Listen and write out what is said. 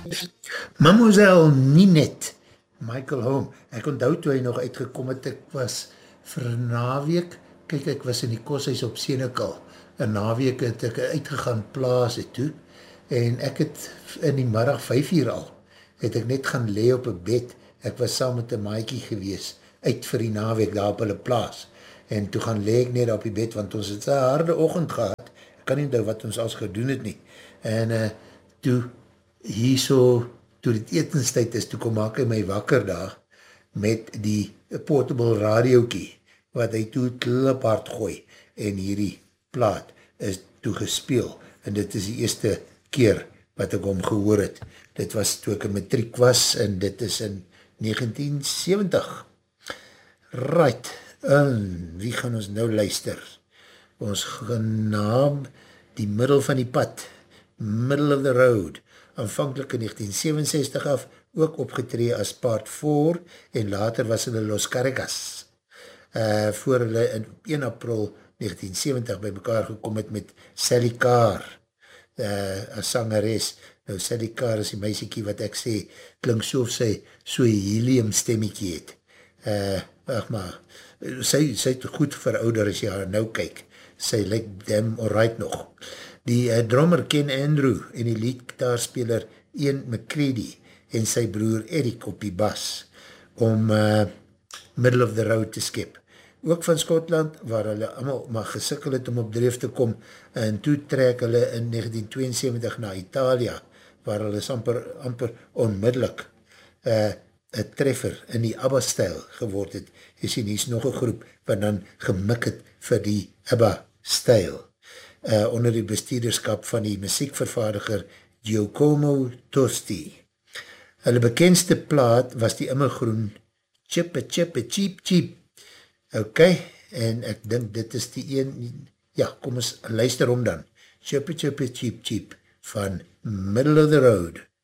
Mademoiselle Ninette, Michael Holm, ek onthou toe hy nog uitgekom het, ek was vir 'n naweek, kyk ek was in die koshuis op Senekal, 'n naweek het ek uitgegaan plaas het toe, en ek het in die middag 5 uur al, het ek net gaan lê op 'n bed, ek was saam met 'n maatjie gewees, uit vir die naweek daar op hulle plaas, en toe gaan lê ek net op die bed, want ons het 'n harde oggend gehad, ek kan nie onthou wat ons als gedoen het nie, en toe hierso, toe dit etenstyd is, toe kom maak hy my wakker daar, met die portable radiokie, wat hy toe kliphard gooi, en hierdie plaat is toe gespeel, en dit is die eerste keer wat ek hom gehoor het. Dit was toe ek in matriek was, en dit is in 1970. Right, en wie gaan ons nou luister? Ons genaam Die Middel van die Pad, Middle of the Road, aanvankelijk in 1967 af, ook opgetree as Part 4, en later was hulle Los Carregas, voor hulle in 1 April 1970 by mekaar gekom het met Sally Carr, as sangeres. Nou Sally Carr is die meisiekie wat ek sê, klink so of sy so helium stemmiekie het. Ach maar, sy het goed verouder as jy haar nou kyk. Sy lyk damn alright nog. Die drummer Ken Andrew en die leadgitaarspeler Ian McCready en sy broer Eric op die bas om Middle of the Road te skep. Ook van Skotland, waar hulle allemaal maar gesikkel het om op dreef te kom, en toe trek hulle in 1972 na Italia, waar hulle amper onmiddellik een treffer in die ABBA-stijl geword het. Jy sien, hier is nog een groep wat dan gemik het vir die ABBA-stijl. Onder die bestuurderskap van die muziekvervaardiger Giacomo Tosti. Hulle bekendste plaat was die immergroen Chippa Chippa Cheep Cheep. Ok, en ek dink dit is die een, ja, kom ons luister om dan. Chippa Chippa Cheep Cheep van Middle of the Road.